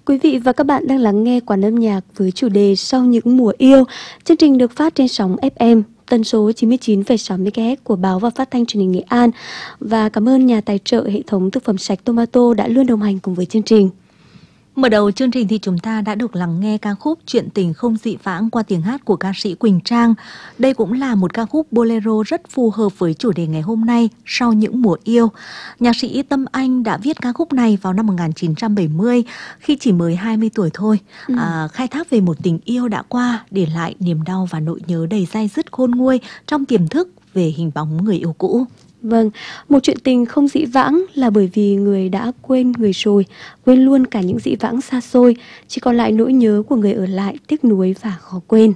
Quý vị và các bạn đang lắng nghe Quán âm nhạc với chủ đề Sau những mùa yêu. Chương trình được phát trên sóng FM tần số 99,6 MHz của Báo và Phát thanh Truyền hình Nghệ An. Và cảm ơn nhà tài trợ hệ thống thực phẩm sạch Tomato đã luôn đồng hành cùng với chương trình. Mở đầu chương trình thì chúng ta đã được lắng nghe ca khúc Chuyện tình không dị vãng qua tiếng hát của ca sĩ Quỳnh Trang. Đây cũng là một ca khúc bolero rất phù hợp với chủ đề ngày hôm nay, Sau những mùa yêu. Nhạc sĩ Tâm Anh đã viết ca khúc này vào năm 1970 khi chỉ mới 20 tuổi thôi. Khai thác về một tình yêu đã qua, để lại niềm đau và nỗi nhớ đầy dai dứt khôn nguôi trong tiềm thức về hình bóng người yêu cũ. Vâng, một chuyện tình không dĩ vãng là bởi vì người đã quên người rồi, quên luôn cả những dĩ vãng xa xôi, chỉ còn lại nỗi nhớ của người ở lại, tiếc nuối và khó quên.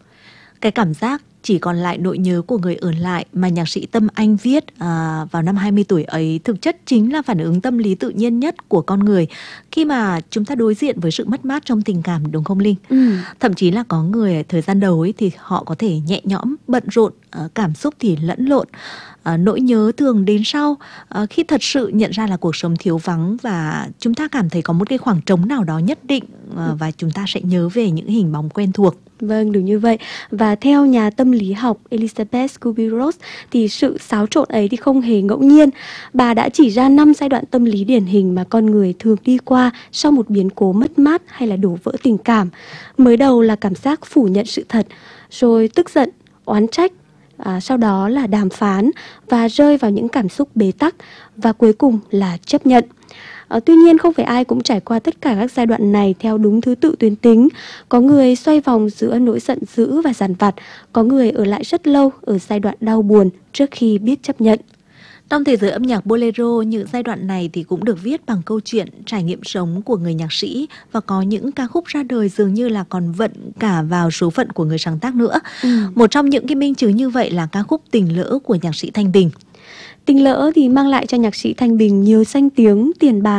Cái cảm giác chỉ còn lại nỗi nhớ của người ở lại mà nhạc sĩ Tâm Anh viết vào năm 20 tuổi ấy thực chất chính là phản ứng tâm lý tự nhiên nhất của con người khi mà chúng ta đối diện với sự mất mát trong tình cảm, đúng không Linh? Thậm chí là có người thời gian đầu ấy thì họ có thể nhẹ nhõm, bận rộn, cảm xúc thì lẫn lộn. Nỗi nhớ thường đến sau khi thật sự nhận ra là cuộc sống thiếu vắng và chúng ta cảm thấy có một cái khoảng trống nào đó nhất định và chúng ta sẽ nhớ về những hình bóng quen thuộc. Vâng, đúng như vậy. Và theo nhà tâm lý học Elizabeth Kubler-Ross thì sự xáo trộn ấy thì không hề ngẫu nhiên. Bà đã chỉ ra 5 giai đoạn tâm lý điển hình mà con người thường đi qua sau một biến cố mất mát hay là đổ vỡ tình cảm. Mới đầu là cảm giác phủ nhận sự thật, rồi tức giận, oán trách, sau đó là đàm phán và rơi vào những cảm xúc bế tắc, và cuối cùng là chấp nhận. Tuy nhiên không phải ai cũng trải qua tất cả các giai đoạn này theo đúng thứ tự tuyến tính. Có người xoay vòng giữa nỗi giận dữ và dằn vặt, có người ở lại rất lâu ở giai đoạn đau buồn trước khi biết chấp nhận. Trong thế giới âm nhạc bolero, những giai đoạn này thì cũng được viết bằng câu chuyện, trải nghiệm sống của người nhạc sĩ, và có những ca khúc ra đời dường như là còn vận cả vào số phận của người sáng tác nữa. Một trong những cái minh chứng như vậy là ca khúc Tình Lỡ của nhạc sĩ Thanh Bình. Tình Lỡ thì mang lại cho nhạc sĩ Thanh Bình nhiều danh tiếng, tiền bạc,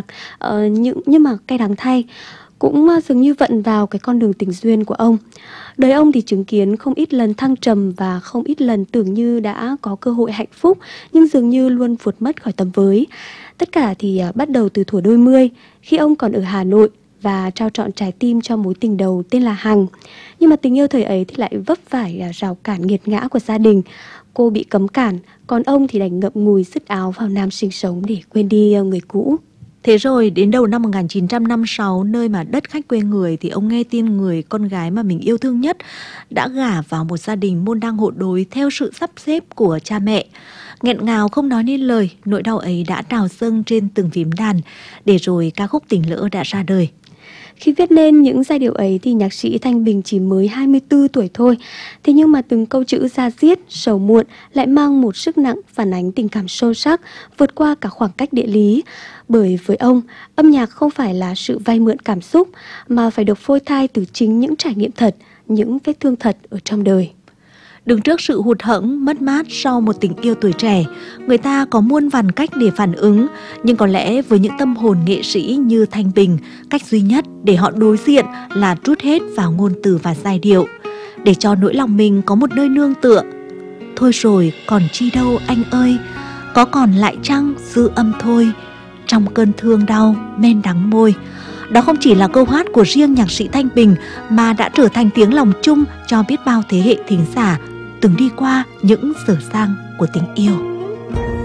nhưng mà cay đắng thay, cũng dường như vận vào cái con đường tình duyên của ông. Đời ông thì chứng kiến không ít lần thăng trầm và không ít lần tưởng như đã có cơ hội hạnh phúc, nhưng dường như luôn vụt mất khỏi tầm với. Tất cả thì bắt đầu từ thuở đôi mươi, khi ông còn ở Hà Nội và trao trọn trái tim cho mối tình đầu tên là Hằng. Nhưng mà tình yêu thời ấy thì lại vấp phải rào cản nghiệt ngã của gia đình. Cô bị cấm cản, còn ông thì đành ngậm ngùi dứt áo vào Nam sinh sống để quên đi người cũ. Thế rồi đến đầu năm 1956, nơi mà đất khách quê người, thì ông nghe tin người con gái mà mình yêu thương nhất đã gả vào một gia đình môn đăng hộ đối theo sự sắp xếp của cha mẹ. Nghẹn ngào không nói nên lời, nỗi đau ấy đã trào dâng trên từng phím đàn, để rồi ca khúc Tình Lỡ đã ra đời. Khi viết nên những giai điệu ấy thì nhạc sĩ Thanh Bình chỉ mới 24 tuổi thôi. Thế nhưng mà từng câu chữ da diết, sầu muộn lại mang một sức nặng phản ánh tình cảm sâu sắc, vượt qua cả khoảng cách địa lý. Bởi với ông, âm nhạc không phải là sự vay mượn cảm xúc, mà phải được phôi thai từ chính những trải nghiệm thật, những vết thương thật ở trong đời. Đứng trước sự hụt hẫng, mất mát sau một tình yêu tuổi trẻ, người ta có muôn vàn cách để phản ứng, nhưng có lẽ với những tâm hồn nghệ sĩ như Thanh Bình, cách duy nhất để họ đối diện là trút hết vào ngôn từ và giai điệu, để cho nỗi lòng mình có một nơi nương tựa. Thôi rồi còn chi đâu anh ơi, có còn lại chăng dư âm thôi, trong cơn thương đau men đắng môi. Đó không chỉ là câu hát của riêng nhạc sĩ Thanh Bình, mà đã trở thành tiếng lòng chung cho biết bao thế hệ thính giả từng đi qua những dở dang của tình yêu.